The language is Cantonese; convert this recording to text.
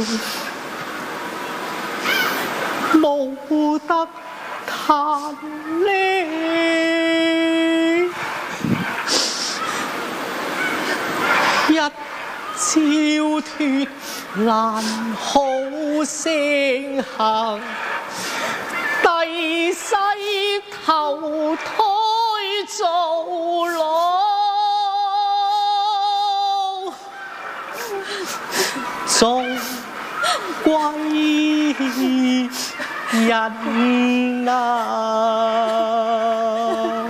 冇得嘆呢，一朝脱難好成行，第世投胎做郎，做貴人啊！